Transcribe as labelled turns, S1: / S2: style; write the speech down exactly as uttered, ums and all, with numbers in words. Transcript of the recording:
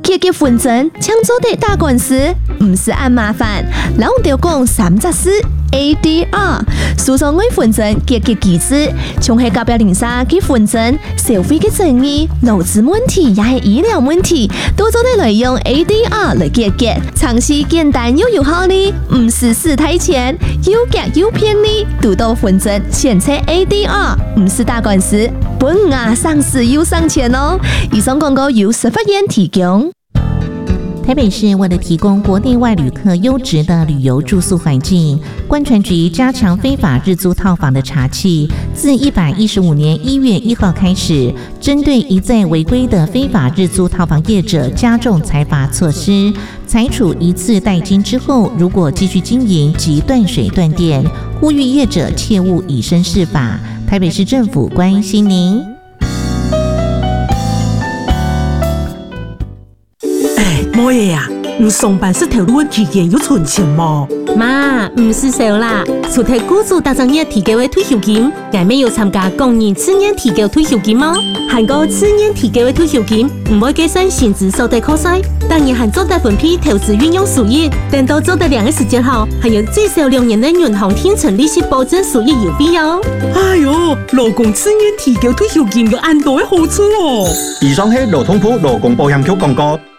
S1: 结结婚证，抢做的打官司，唔是按麻烦，人就讲三只事 A D R， 诉讼为婚证结结机制，像系甲表零三结婚证，社会嘅争议、劳资问题也系医疗问题，都做得来用 A D R 来结结，尝试简单又有效呢，唔是死太钱，又结又便利，读到婚证先测 A D R， 唔是打官司，本啊上市又上钱哦。以上广告由石发院提供。
S2: 台北市为了提供国内外旅客优质的旅游住宿环境，观传局加强非法日租套房的查缉。自一百一十五年一月一号开始，针对一再违规的非法日租套房业者加重裁罚措施，裁处一次代金之后，如果继续经营即断水断电，呼吁业者切勿以身试法。台北市政府关心您。
S3: 冇嘢呀，你上班是投入期间有存钱冇？
S4: 妈，唔是少啦，除睇雇主打算业提高嘅退休金，我们有参加工人次年提高退休金吗？韩国次年提高嘅退休金唔會計算薪資所得扣稅，當然還做得分批投資運用收益，等到做得兩個時間後，還有最少兩年的銀行天成利息保證收益有必要。
S3: 哎呦，勞工次年提高退休金有安多嘅好處哦！
S5: 以上係勞動部勞工保險局廣告。